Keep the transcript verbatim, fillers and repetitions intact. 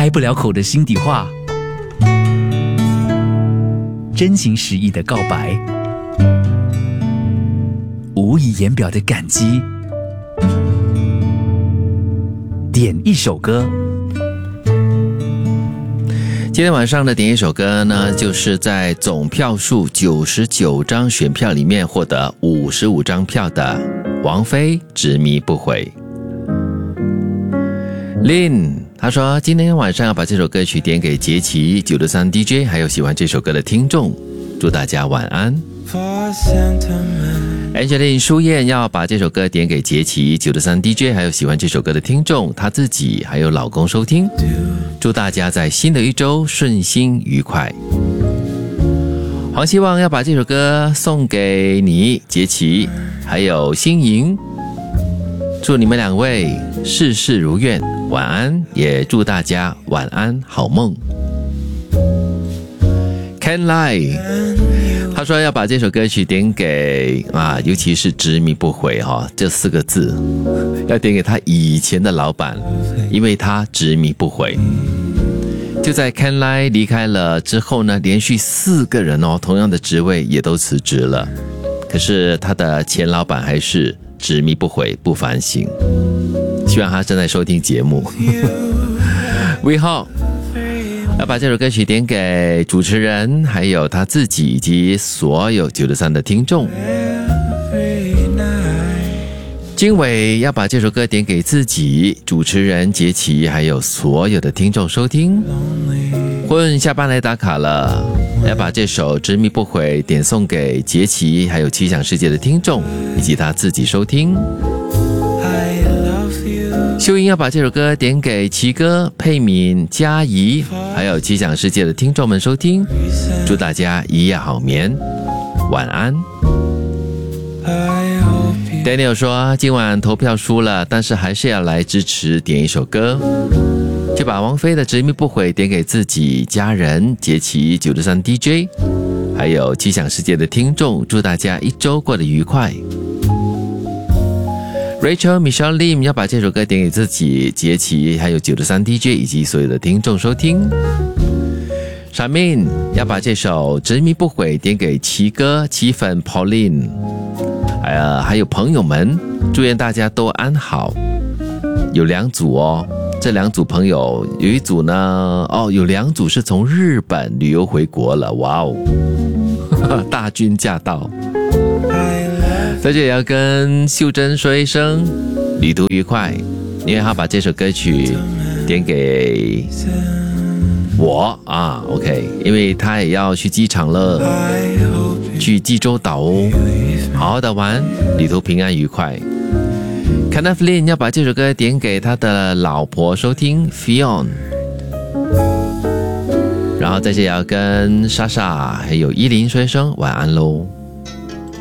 开不了口的心底话，真情实意的告白，无以言表的感激。点一首歌。 今天晚上的点一首歌呢，就是在总票数九十九张选票里面获得五十五张票的王菲《执迷不悔》。Lin 他说今天晚上要把这首歌曲点给杰奇、九六三 D J 还有喜欢这首歌的听众，祝大家晚安。Angeline 舒燕要把这首歌点给杰奇、九六三 D J 还有喜欢这首歌的听众，她自己还有老公收听，祝大家在新的一周顺心愉快。黄希望要把这首歌送给你杰奇还有新莹，祝你们两位事事如愿，晚安，也祝大家晚安好梦。Can Lie他说要把这首歌曲点给啊，尤其是执迷不悔哈、哦、这四个字，要点给他以前的老板，因为他执迷不悔。就在 Can Lie 离开了之后呢，连续四个人哦，同样的职位也都辞职了，可是他的前老板还是执迷不悔，不反省。希望他正在收听节目。魏浩要把这首歌曲点给主持人还有他自己以及所有九六三的听众。经纬要把这首歌点给自己、主持人杰奇还有所有的听众收听。混下班来打卡了，要把这首执迷不悔点送给杰奇还有奇想世界的听众以及他自己收听。秀英要把这首歌点给奇哥、佩敏、嘉怡还有奇想世界的听众们收听，祝大家一夜好眠，晚安。Daniel 说今晚投票输了，但是还是要来支持，点一首歌，就把王菲的执迷不悔点给自己、家人、杰奇、九六三 D J 还有奇想世界的听众，祝大家一周过得愉快。Rachel Michelle Lim 要把这首歌点给自己、杰奇还有九六三 D J 以及所有的听众收听。Shamin 要把这首执迷不悔点给奇哥、奇粉 Pauline 还有, 还有朋友们，祝愿大家都安好。有两组哦，这两组朋友，有一组呢哦，有两组是从日本旅游回国了，哇哦，大军驾到。在这里要跟秀珍说一声旅途愉快，因为他把这首歌曲点给我啊 OK， 因为他也要去机场了，去济州岛哦，好好的玩，旅途平安愉快。Kenneth Lin 要把这首歌点给他的老婆收听 Fion， 然后在这里要跟莎莎还有依林说一声晚安喽。